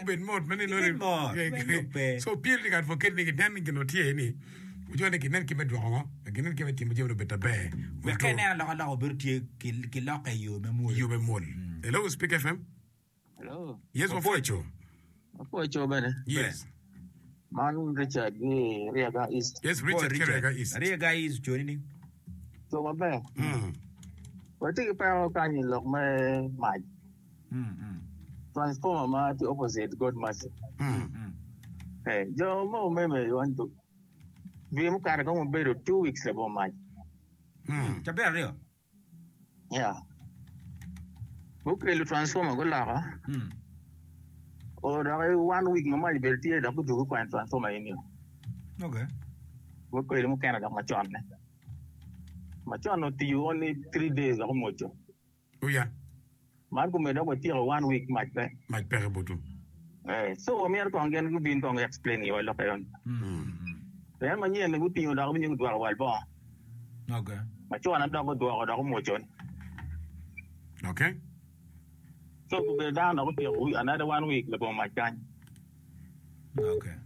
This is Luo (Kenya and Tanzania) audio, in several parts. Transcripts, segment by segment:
ben mod mani lo so pil ni kan foket ni dan ni no tie ni ujone ki nan ki medwa ngo ki nan ki meti mo jero beta be we ken la obertie ki la kayo me mol hello speak fm hello yes what for you bene yes man Richard ni Riaga East yes Riaga East joining so mabe what you pa ka ni lok me mai transformer ma the opposite God mercy jo mo me want to we mo kar ko mo be 2 weeks ago mai chaber rio yeah mo ke lu transformer go la ha o da 1 week mo mai be tie da ko du ko transformer ini okay mo ko lu mo kana da ma chon ne ma chon no ti only 3 days ko mo cho oh yeah man ko me da ko tie 1 week mai pe botu so mi ar ko ngen ko bin ko explain yo lo ka yon Saya manya ni guti udah aku menyebut dua awal bah. Okay. Macam mana dah aku mau cuci. Okay. So berbeda aku tiap another 1 week lepas macam. Okay.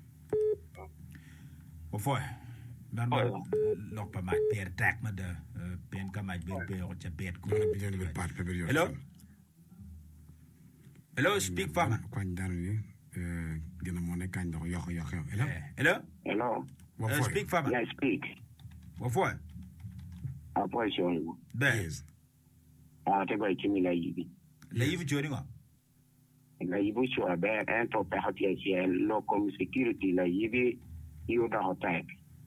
Before dan lok pa mat per tak ma de pen ka mat ber o chapet ko hello speak fama kwan dan ni gina mo ne kan do yo hello speak fama yeah speak before operation yes te ba kimi la yibi jori ngo la yibi cho ba en to pa hatia ci local security la yibi yo da hotel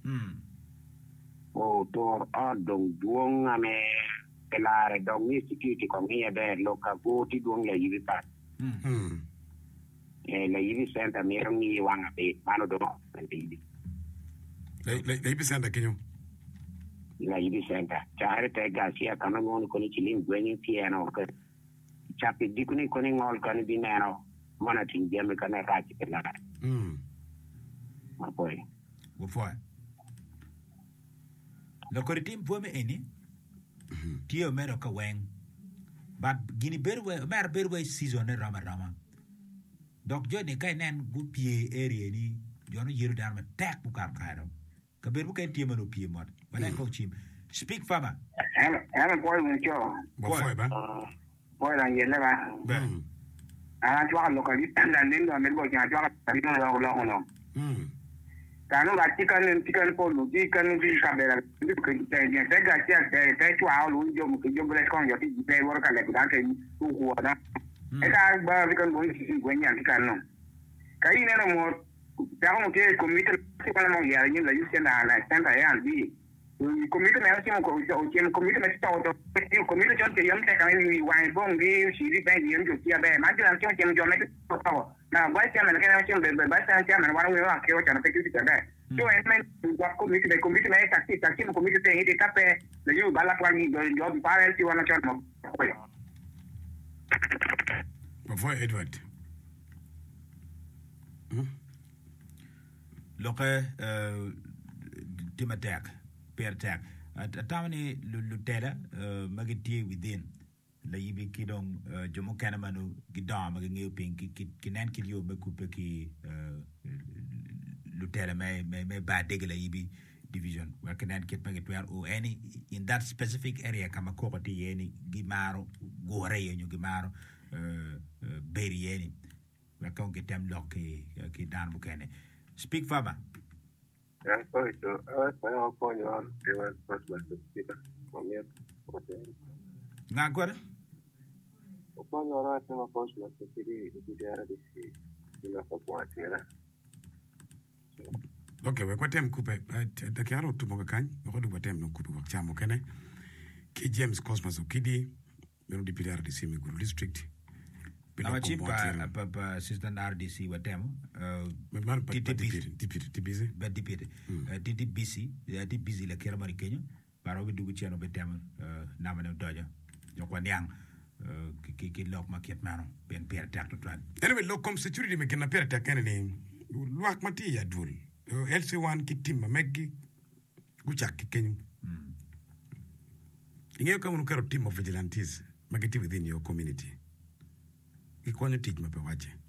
o to a dong duong ame pelare dong ni security ko mi be local go ti duong la yibi pa la yibi center mi rongi wanga be mano do la yibi center kinyo la yibi center chare te gasia kana ngon ko ni chilin gweni piano ko chapi dikuni ko ni ngol kan bi neno mana tin jeme kana ka ci pela ma poi wo foi lo koritim po me eni tio mero ka wen but gini berwe season rama dok jodi kay nen gu pie area ni jono yiru dar ma tek bu kar kairo ka berbu kay tio mero pie mod bana ko chim speak fama ana boy mo cho boy ba boy la yele ba ana cho lo ka li tan nen do mel bo ja jo ka ri lo kanu ga tikan po lu tikan bi kabela bi ke te ga te cho a lu jo mo ke jo bre kon yo ti te wor ka le ga ke ku ku na e ka ba bi kan bo si gwenya tikan no kai ne no mo ta mo ke committee ti kana mo ya ni la yusen na stand ya bi committee na si mo ko committee na sta o committee jon te yam te ka ni wa bong bi si ri ba ni jo ti ba ma ti na jo me ko na ba ti na ka na ti be ba ta ti na wa wa ke o ta na pe ti ta ba so en men wa committee na taxi mo committee te ni ta pe le yu ba la kwa ni jo bi pa el ti wa na cha mo before Edward loke timatek per tak atamani lutera magiti within la yibi kidong jomo kanamanu gidam ngi ping kinan kilyo be coupe ki lutera me ba degla yibi division where kinan kit magit where o any in that specific area kama ko ti yeni gimaro gore yenyu gimaro beri yeni where kon getem lok ki dan bukene speak fama ngagora okay we kwatem kupe da kiaro tumoga kan ko du batem no kupe wak chamo kene ki James Cosmas Okidi mero di PRDC mi guru district Nama chimpa pa assistant RDC watem TTBC la kera mari Kenya baro be dugu cheno betem nama ne dojo nyokwa nyang ki lok market mano ben per tak to twan anyway lokom security me kena per tak ene luak mati ya dul LC1 ki timma meggi guchak ki Kenya ingeyo kama nukaro team of vigilantes mageti within your community ikonyo tij mabe wache